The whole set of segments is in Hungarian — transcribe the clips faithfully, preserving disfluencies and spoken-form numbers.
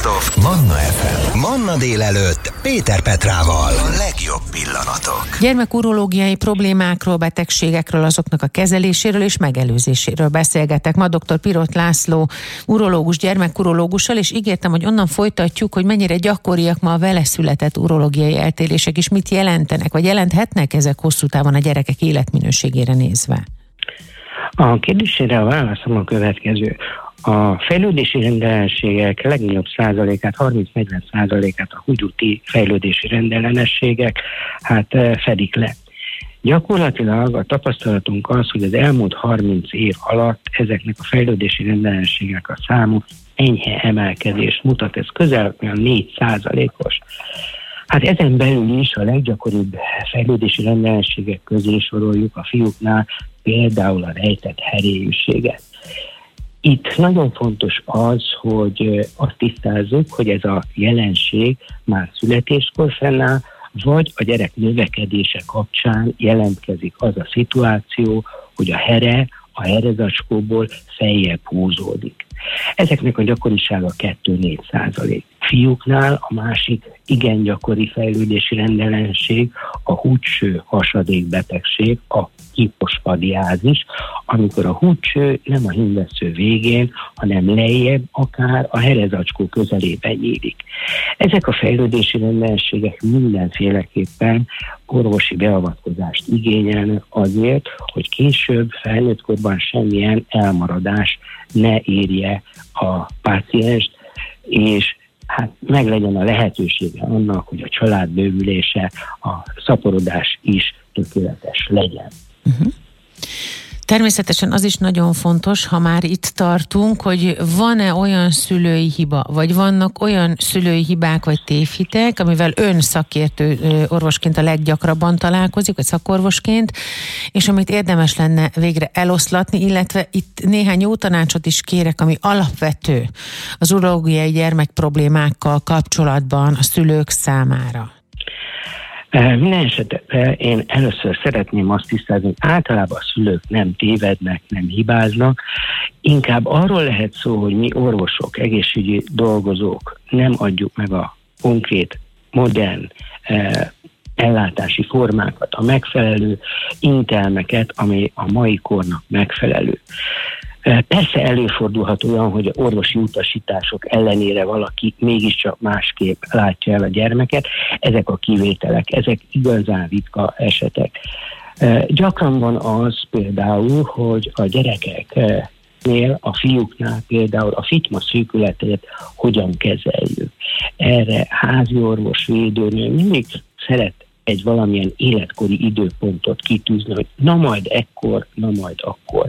Best of Manna ef em. Manna délelőtt Péter Petrával. A legjobb pillanatok. Gyermekurológiai problémákról, betegségekről, azoknak a kezeléséről és megelőzéséről beszélgetek ma dr. Piroth László urológus, gyermekurológussal, és ígértem, hogy onnan folytatjuk, hogy mennyire gyakoriak ma a vele született urológiai eltérések, és mit jelentenek, vagy jelenthetnek ezek hosszú távon a gyerekek életminőségére nézve. A kérdésére a válaszom a következő. A fejlődési rendellenességek legnagyobb százalékát, harminc-negyven százalékát a húgyúti fejlődési rendellenességek hát fedik le. Gyakorlatilag a tapasztalatunk az, hogy az elmúlt harminc év alatt ezeknek a fejlődési rendellenességek a számú enyhe emelkedést mutat, ez közel olyan négy százalékos. Hát ezen belül is a leggyakoribb fejlődési rendellenességek közé soroljuk a fiúknál például a rejtett herélyűséget. Itt nagyon fontos az, hogy azt tisztázzuk, hogy ez a jelenség már születéskor fennáll, vagy a gyerek növekedése kapcsán jelentkezik az a szituáció, hogy a here a herezacskóból feljebb húzódik. Ezeknek a gyakorisága kettő-négy százalék. Fiúknál a másik igen gyakori fejlődési rendellenesség a húdcső hasadékbetegség, a hipospadiázis, amikor a húdcső nem a hímvessző végén, hanem lejjebb, akár a herezacskó közelében nyílik. Ezek a fejlődési rendellenségek mindenféleképpen orvosi beavatkozást igényelnek azért, hogy később felnőttkorban semmilyen elmaradás ne érje a pácienst, és hát meglegyen a lehetősége annak, hogy a család bővülése, a szaporodás is tökéletes legyen. Uh-huh. Természetesen az is nagyon fontos, ha már itt tartunk, hogy van-e olyan szülői hiba, vagy vannak olyan szülői hibák, vagy tévhitek, amivel ön szakértő orvosként a leggyakrabban találkozik, vagy szakorvosként, és amit érdemes lenne végre eloszlatni, illetve itt néhány jó tanácsot is kérek, ami alapvető az urológiai gyermek problémákkal kapcsolatban a szülők számára. Minden esetben én először szeretném azt tisztázni, hogy általában a szülők nem tévednek, nem hibáznak. Inkább arról lehet szó, hogy mi orvosok, egészségügyi dolgozók nem adjuk meg a konkrét, modern eh, ellátási formákat, a megfelelő intelmeket, ami a mai kornak megfelelő. Persze előfordulhat olyan, hogy orvosi utasítások ellenére valaki mégiscsak másképp látja el a gyermeket. Ezek a kivételek, ezek igazán ritka esetek. Gyakran van az például, hogy a gyerekeknél, a fiúknál például a fitma szűkületét hogyan kezeljük. Erre házi orvos, védőnő mindig szeret egy valamilyen életkori időpontot kitűzni, hogy na majd ekkor, na majd akkor.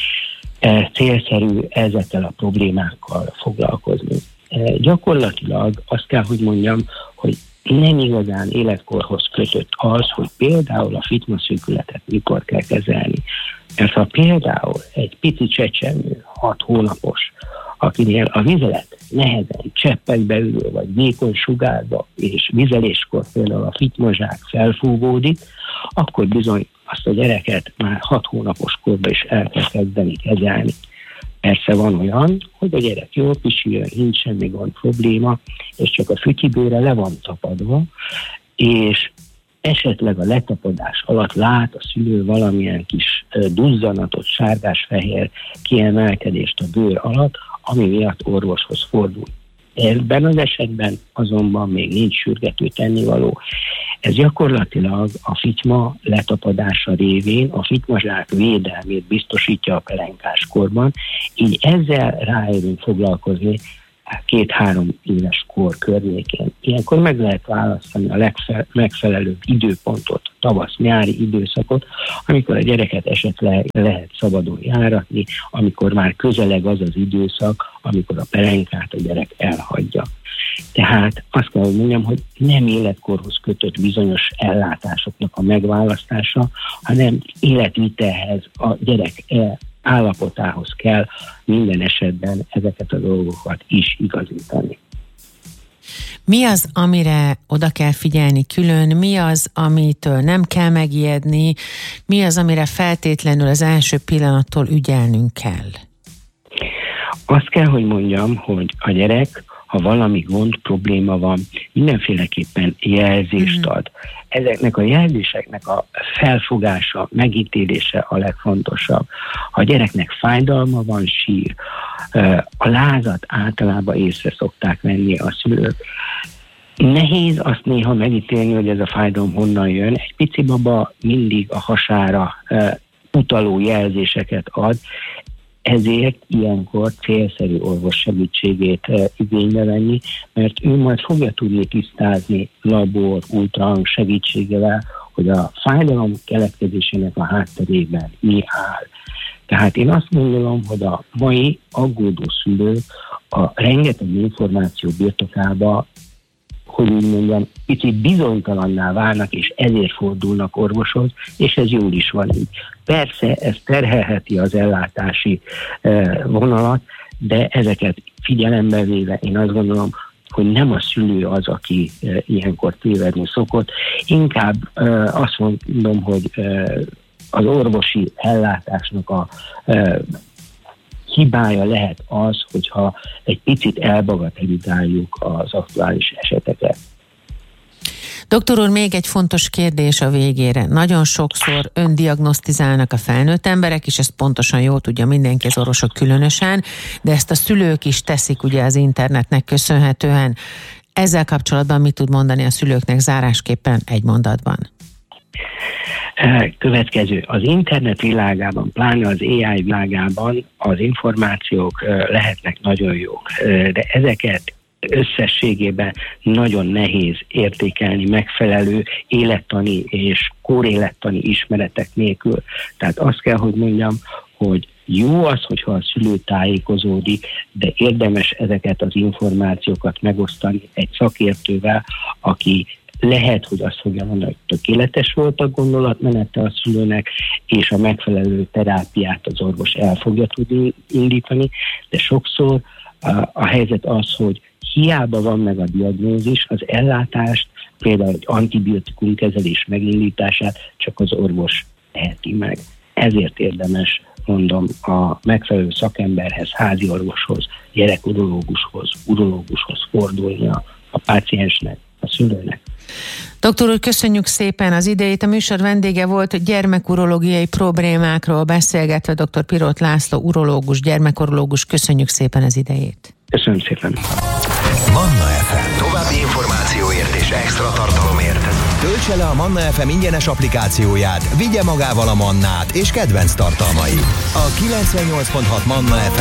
Célszerű ezekkel a problémákkal foglalkozni. Gyakorlatilag azt kell, hogy mondjam, hogy nem igazán életkorhoz kötött az, hogy például a fitmaszűkületet mikor kell kezelni. Mert ha például egy pici csecsemő, hat hónapos, akinél a vizelet nehezen cseppekbe ül, vagy vékony sugárba, és vizeléskor például a fitmazsák felfúvódik, akkor bizony azt a gyereket már hat hónapos korban is el kell kezdeni kezelni. Persze van olyan, hogy a gyerek jól pisül, nincs semmi gond, probléma, és csak a fütyibőre le van tapadva, és esetleg a letapadás alatt lát a szülő valamilyen kis duzzanatot, sárgás-fehér kiemelkedést a bőr alatt, ami miatt orvoshoz fordul. Ebben az esetben azonban még nincs sürgető tennivaló. Ez gyakorlatilag a fityma letapadása révén a fitmazsák védelmét biztosítja a pelenkáskorban, így ezzel ráérünk foglalkozni két-három éves kor környékén. Ilyenkor meg lehet választani a legfe- megfelelőbb időpontot, tavasz-nyári időszakot, amikor a gyereket esetleg lehet szabadon járatni, amikor már közeleg az az időszak, amikor a pelenkát a gyerek elhagyja. Tehát azt kell, hogy mondjam, hogy nem életkorhoz kötött bizonyos ellátásoknak a megválasztása, hanem életvitelhez, a gyerek állapotához kell minden esetben ezeket a dolgokat is igazítani. Mi az, amire oda kell figyelni külön? Mi az, amitől nem kell megijedni? Mi az, amire feltétlenül az első pillanattól ügyelnünk kell? Azt kell, hogy mondjam, hogy a gyerek, ha valami gond, probléma van, mindenféleképpen jelzést ad. Ezeknek a jelzéseknek a felfogása, megítélése a legfontosabb. Ha a gyereknek fájdalma van, sír, a lázat általában észre szokták venni a szülők. Nehéz azt néha megítélni, hogy ez a fájdalom honnan jön. Egy pici baba mindig a hasára utaló jelzéseket ad, ezért ilyenkor célszerű orvos segítségét e, igénybe venni, mert ő majd fogja tudni tisztázni labor, ultrahang segítségével, hogy a fájdalom keletkezésének a hátterében mi áll. Tehát én azt gondolom, hogy a mai aggódó szülők a rengeteg információ birtokába, hogy úgy mondjam, picit bizonytalanná válnak, és ezért fordulnak orvoshoz, és ez jól is van így. Persze ez terhelheti az ellátási vonalat, de ezeket figyelembe véve én azt gondolom, hogy nem a szülő az, aki ilyenkor tévedni szokott. Inkább azt mondom, hogy az orvosi ellátásnak a hibája lehet az, hogyha egy picit elbagatelizáljuk az aktuális eseteket. Doktor úr, még egy fontos kérdés a végére. Nagyon sokszor öndiagnosztizálnak a felnőtt emberek, és ezt pontosan jól tudja mindenki, az orvosok különösen, de ezt a szülők is teszik ugye az internetnek köszönhetően. Ezzel kapcsolatban mit tud mondani a szülőknek zárásképpen egy mondatban? Következő. Az internet világában, pláne az á i világában az információk lehetnek nagyon jók, de ezeket összességében nagyon nehéz értékelni megfelelő élettani és kórélettani ismeretek nélkül. Tehát azt kell, hogy mondjam, hogy jó az, hogyha a szülő tájékozódik, de érdemes ezeket az információkat megosztani egy szakértővel, aki lehet, hogy azt fogja mondani, hogy tökéletes volt a gondolatmenete a szülőnek, és a megfelelő terápiát az orvos el fogja tudni indítani, de sokszor a, a helyzet az, hogy hiába van meg a diagnózis, az ellátást, például egy antibiotikum kezelés megindítását csak az orvos teheti meg. Ezért érdemes, mondom, a megfelelő szakemberhez, házi orvoshoz, gyerekurológushoz, urológushoz fordulnia a páciensnek, a szülőnek. Doktor úr, köszönjük szépen az idejét. A műsor vendége volt, gyermekurológiai problémákról beszélgetve dr. Piroth László, urológus, gyermekurológus. Köszönjük szépen az idejét. Köszönöm szépen. Manna ef em. További információért és extra tartalomért töltse le a Manna ef em ingyenes applikációját, vigye magával a Mannát és kedvenc tartalmait. A kilencvennyolc pont hat Manna ef em